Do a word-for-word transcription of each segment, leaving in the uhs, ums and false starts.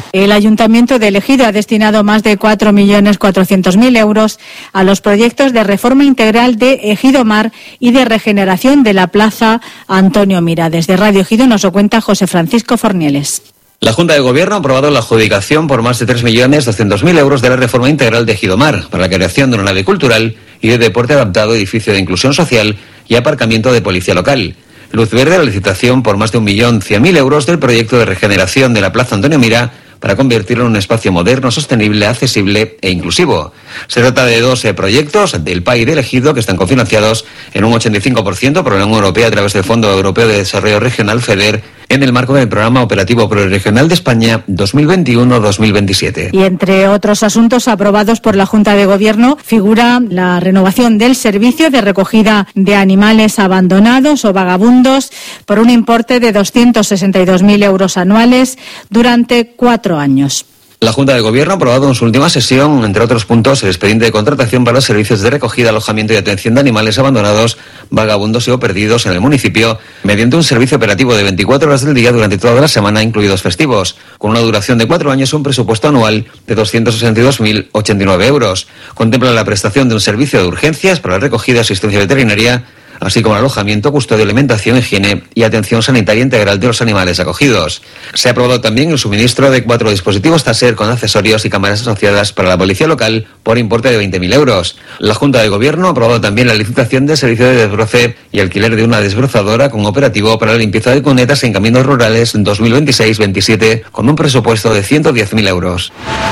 El Ayuntamiento de Ejido ha destinado más de cuatro millones cuatrocientos mil euros a los proyectos de reforma integral de Ejido Mar y de regeneración de la Plaza Antonio Mira. Desde Radio Ejido nos lo cuenta José Francisco Fornieles. La Junta de Gobierno ha aprobado la adjudicación por más de tres millones doscientos mil euros de la reforma integral de Ejido Mar para la creación de una nave cultural y de deporte adaptado, edificio de inclusión social y aparcamiento de policía local. Luz verde a la licitación por más de un millón cien mil euros del proyecto de regeneración de la Plaza Antonio Mira para convertirlo en un espacio moderno, sostenible, accesible e inclusivo. Se trata de doce proyectos del P A I de Ejido que están cofinanciados en un ochenta y cinco por ciento por la Unión Europea a través del Fondo Europeo de Desarrollo Regional FEDER en el marco del Programa Operativo Progresional de España dos mil veintiuno a dos mil veintisiete. Y entre otros asuntos aprobados por la Junta de Gobierno figura la renovación del servicio de recogida de animales abandonados o vagabundos por un importe de doscientos sesenta y dos mil euros anuales durante cuatro años. La Junta de Gobierno ha aprobado en su última sesión, entre otros puntos, el expediente de contratación para los servicios de recogida, alojamiento y atención de animales abandonados, vagabundos y o perdidos en el municipio, mediante un servicio operativo de veinticuatro horas del día durante toda la semana, incluidos festivos, con una duración de cuatro años y un presupuesto anual de doscientos sesenta y dos mil ochenta y nueve euros. Contempla la prestación de un servicio de urgencias para la recogida y asistencia veterinaria, así como el alojamiento, custodia, alimentación, higiene y atención sanitaria integral de los animales acogidos. Se ha aprobado también el suministro de cuatro dispositivos Taser con accesorios y cámaras asociadas para la policía local por importe de veinte mil euros. La Junta de Gobierno ha aprobado también la licitación del servicio de desbroce y alquiler de una desbrozadora con operativo para la limpieza de cunetas en caminos rurales dos mil veintiséis veintisiete con un presupuesto de ciento diez mil euros.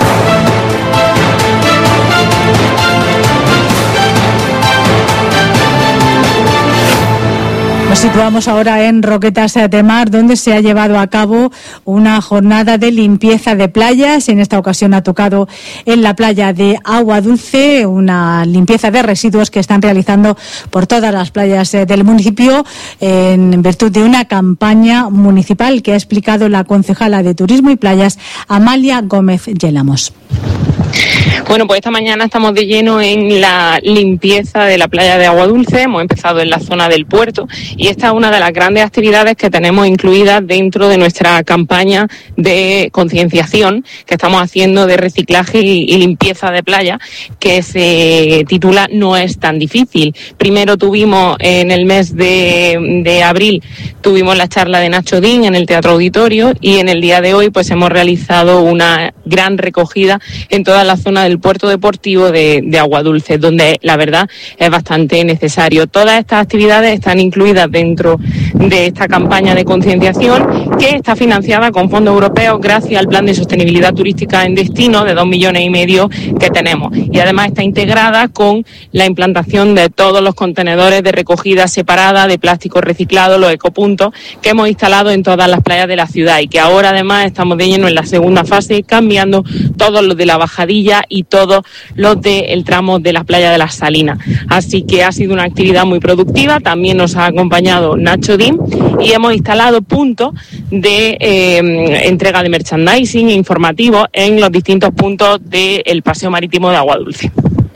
Nos situamos ahora en Roquetas de Mar, donde se ha llevado a cabo una jornada de limpieza de playas. En esta ocasión ha tocado en la playa de Agua Dulce, una limpieza de residuos que están realizando por todas las playas del municipio en virtud de una campaña municipal que ha explicado la concejala de Turismo y Playas, Amalia Gómez Yélamos. Bueno, pues esta mañana estamos de lleno en la limpieza de la playa de Agua Dulce. Hemos empezado en la zona del puerto y esta es una de las grandes actividades que tenemos incluidas dentro de nuestra campaña de concienciación que estamos haciendo de reciclaje y, y limpieza de playa, que se titula No es tan difícil. Primero tuvimos en el mes de, de abril, tuvimos la charla de Nacho Din en el Teatro Auditorio y en el día de hoy pues hemos realizado una gran recogida en toda la zona del puerto deportivo de, de Agua Dulce, donde la verdad es bastante necesario. Todas estas actividades están incluidas dentro de esta campaña de concienciación que está financiada con fondos europeos gracias al Plan de Sostenibilidad Turística en Destino de dos millones y medio que tenemos. Y además está integrada con la implantación de todos los contenedores de recogida separada de plástico reciclado, los ecopuntos, que hemos instalado en todas las playas de la ciudad y que ahora además estamos de lleno en la segunda fase, cambiando todos los de la bajadilla y todos los del tramo de la playa de las Salinas. Así que ha sido una actividad muy productiva. También nos ha acompañado Nacho Din y hemos instalado puntos de eh, entrega de merchandising informativo en los distintos puntos del paseo marítimo de Agua Dulce.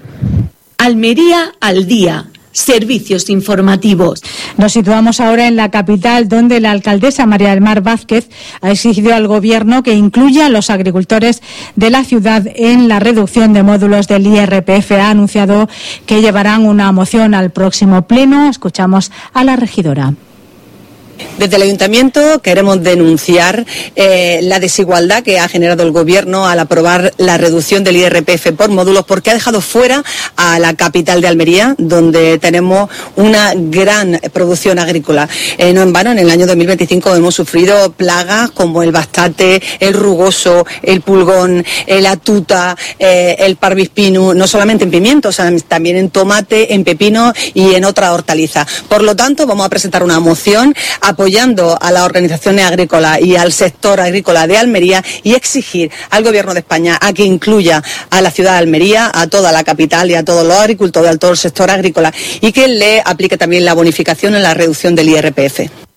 Almería al día. Servicios informativos. Nos situamos ahora en la capital, donde la alcaldesa María del Mar Vázquez ha exigido al Gobierno que incluya a los agricultores de la ciudad en la reducción de módulos del I R P F. Ha anunciado que llevarán una moción al próximo pleno. Escuchamos a la regidora. Desde el Ayuntamiento queremos denunciar eh, la desigualdad que ha generado el Gobierno al aprobar la reducción del I R P F por módulos, porque ha dejado fuera a la capital de Almería, donde tenemos una gran producción agrícola. Eh, no en vano, en el año dos mil veinticinco hemos sufrido plagas como el bastate, el rugoso, el pulgón, la tuta, eh, el parvis pinus, no solamente en pimientos, también en tomate, en pepino y en otras hortalizas. Por lo tanto, vamos a presentar una moción apoyando a las organizaciones agrícolas y al sector agrícola de Almería y exigir al Gobierno de España a que incluya a la ciudad de Almería, a toda la capital y a todos los agricultores, a todo el sector agrícola y que le aplique también la bonificación en la reducción del I R P F.